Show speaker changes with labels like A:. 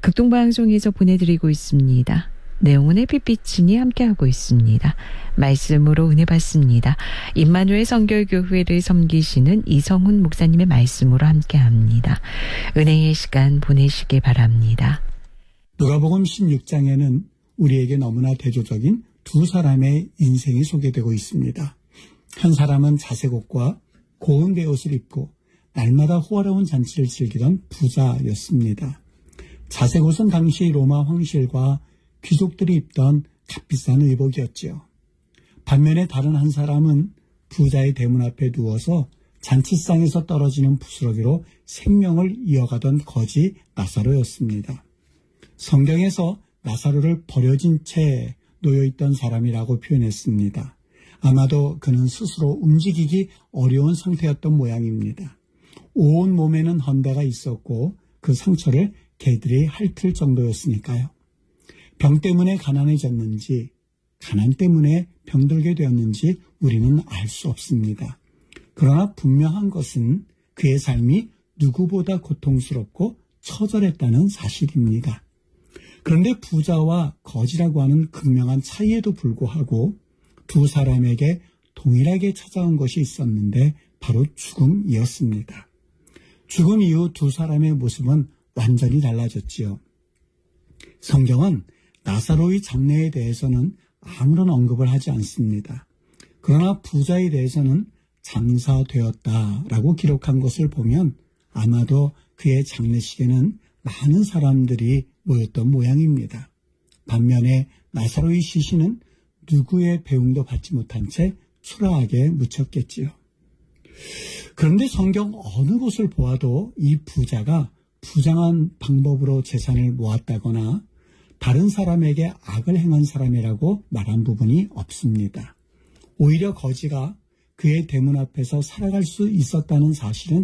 A: 극동방송에서 보내드리고 있습니다. 내용은 햇빛비치니 함께하고 있습니다. 말씀으로 은혜 받습니다. 임마누엘 성결교회를 섬기시는 이성훈 목사님의 말씀으로 함께합니다. 은혜의 시간 보내시기 바랍니다.
B: 누가복음 16장에는 우리에게 너무나 대조적인 두 사람의 인생이 소개되고 있습니다. 한 사람은 자색 옷과 고운 베옷을 입고 날마다 호화로운 잔치를 즐기던 부자였습니다. 자색 옷은 당시 로마 황실과 귀족들이 입던 값비싼 의복이었지요. 반면에 다른 한 사람은 부자의 대문 앞에 누워서 잔치상에서 떨어지는 부스러기로 생명을 이어가던 거지 나사로였습니다. 성경에서 나사로를 버려진 채 놓여있던 사람이라고 표현했습니다. 아마도 그는 스스로 움직이기 어려운 상태였던 모양입니다. 온 몸에는 헌대가 있었고 그 상처를 개들이 핥을 정도였으니까요. 병 때문에 가난해졌는지 가난 때문에 병들게 되었는지 우리는 알 수 없습니다. 그러나 분명한 것은 그의 삶이 누구보다 고통스럽고 처절했다는 사실입니다. 그런데 부자와 거지라고 하는 극명한 차이에도 불구하고 두 사람에게 동일하게 찾아온 것이 있었는데 바로 죽음이었습니다. 죽음 이후 두 사람의 모습은 완전히 달라졌지요. 성경은 나사로의 장례에 대해서는 아무런 언급을 하지 않습니다. 그러나 부자에 대해서는 장사되었다라고 기록한 것을 보면 아마도 그의 장례식에는 많은 사람들이 모였던 모양입니다. 반면에 나사로의 시신은 누구의 배웅도 받지 못한 채 초라하게 묻혔겠지요. 그런데 성경 어느 곳을 보아도 이 부자가 부당한 방법으로 재산을 모았다거나 다른 사람에게 악을 행한 사람이라고 말한 부분이 없습니다. 오히려 거지가 그의 대문 앞에서 살아갈 수 있었다는 사실은